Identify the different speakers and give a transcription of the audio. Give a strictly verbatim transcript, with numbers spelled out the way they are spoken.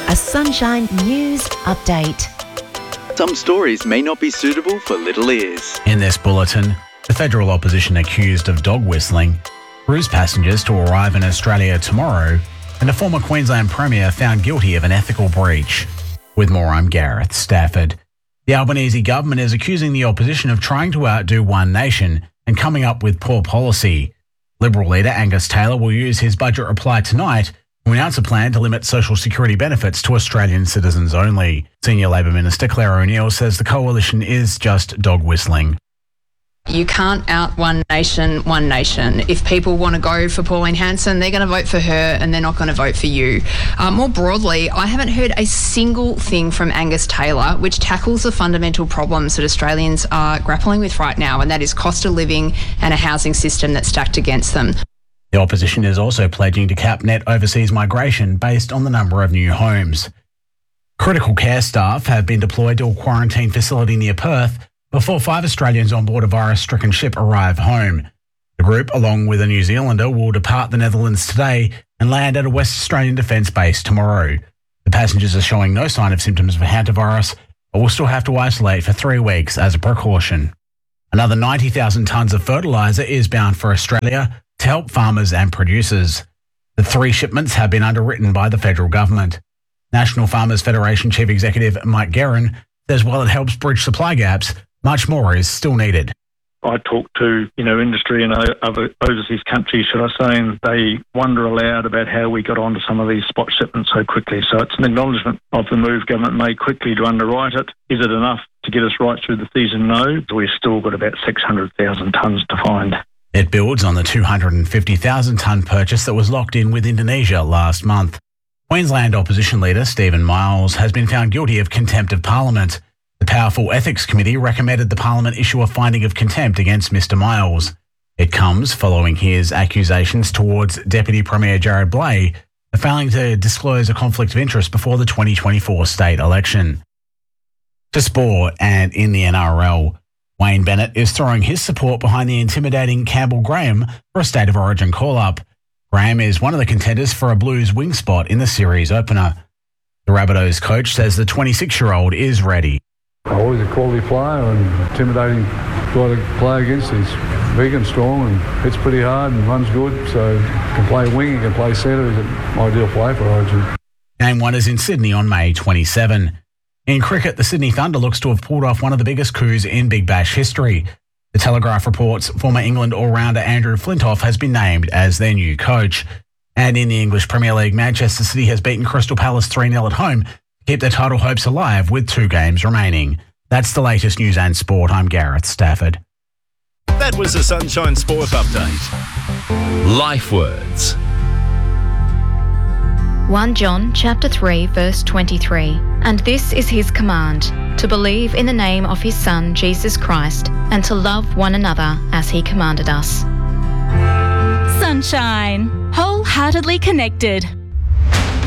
Speaker 1: A Sunshine News Update.
Speaker 2: Some stories may not be suitable for little ears.
Speaker 3: In this bulletin, the federal opposition accused of dog whistling, cruise passengers to arrive in Australia tomorrow, and a former Queensland Premier found guilty of an ethical breach. With more, I'm Gareth Stafford. The Albanese government is accusing the opposition of trying to outdo One Nation and coming up with poor policy. Liberal leader Angus Taylor will use his budget reply tonight to announce a plan to limit social security benefits to Australian citizens only. Senior Labor Minister Claire O'Neil says the coalition is just dog whistling.
Speaker 4: You can't out One Nation, One Nation. If people want to go for Pauline Hanson, they're going to vote for her and they're not going to vote for you. Uh, more broadly, I haven't heard a single thing from Angus Taylor which tackles the fundamental problems that Australians are grappling with right now, and that is cost of living and a housing system that's stacked against them.
Speaker 3: The opposition is also pledging to cap net overseas migration based on the number of new homes. Critical care staff have been deployed to a quarantine facility near Perth before five Australians on board a virus-stricken ship arrive home. The group, along with a New Zealander, will depart the Netherlands today and land at a West Australian defence base tomorrow. The passengers are showing no sign of symptoms of hantavirus, but will still have to isolate for three weeks as a precaution. Another ninety thousand tonnes of fertiliser is bound for Australia to help farmers and producers. The three shipments have been underwritten by the federal government. National Farmers Federation Chief Executive Mike Guerin says while it helps bridge supply gaps, much more is still needed.
Speaker 5: I talk to, you know, industry in other overseas countries, should I say, and they wonder aloud about how we got onto some of these spot shipments so quickly. So it's an acknowledgement of the move government made quickly to underwrite it. Is it enough to get us right through the season? No. We've still got about six hundred thousand tonnes to find.
Speaker 3: It builds on the two hundred fifty thousand tonne purchase that was locked in with Indonesia last month. Queensland opposition leader Stephen Miles has been found guilty of contempt of Parliament. The powerful Ethics Committee recommended the Parliament issue a finding of contempt against Mr Miles. It comes following his accusations towards Deputy Premier Jared Blay of failing to disclose a conflict of interest before the twenty twenty-four state election. To sport and in the N R L, Wayne Bennett is throwing his support behind the intimidating Campbell Graham for a State of Origin call-up. Graham is one of the contenders for a Blues wing spot in the series opener. The Rabbitohs coach says the twenty-six-year-old is ready.
Speaker 6: Always a quality player and intimidating guy to play against. He's big and strong and hits pretty hard and runs good, so he can play wing, he can play centre. He's an ideal player for Origin.
Speaker 3: Game one is in Sydney on May twenty-seventh. In cricket, the Sydney Thunder looks to have pulled off one of the biggest coups in Big Bash history. The Telegraph reports former England all-rounder Andrew Flintoff has been named as their new coach. And in the English Premier League, Manchester City has beaten Crystal Palace three nil at home to keep their title hopes alive with two games remaining. That's the latest news and sport. I'm Gareth Stafford.
Speaker 7: That was a Sunshine Sport Update. Life Words.
Speaker 8: First John chapter three verse twenty-three. And this is his command, to believe in the name of his Son Jesus Christ and to love one another as he commanded us.
Speaker 9: Sunshine. Wholeheartedly connected.